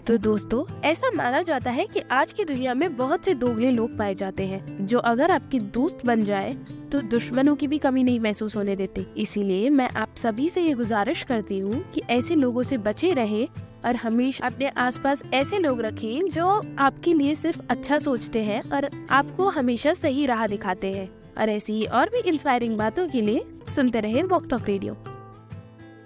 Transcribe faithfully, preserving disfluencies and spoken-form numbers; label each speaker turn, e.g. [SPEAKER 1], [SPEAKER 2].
[SPEAKER 1] तो दोस्तों, ऐसा माना जाता है कि आज की दुनिया में बहुत से दोगले लोग पाए जाते हैं जो अगर आपके दोस्त बन जाए तो दुश्मनों की भी कमी नहीं महसूस होने देते। इसीलिए मैं आप सभी से ये गुजारिश करती हूँ कि ऐसे लोगों से बचे रहें और हमेशा अपने आसपास ऐसे लोग रखें जो आपके लिए सिर्फ अच्छा सोचते हैं और आपको हमेशा सही राह दिखाते हैं। और ऐसी और भी इंस्पायरिंग बातों के लिए सुनते रहें वॉक टॉक रेडियो।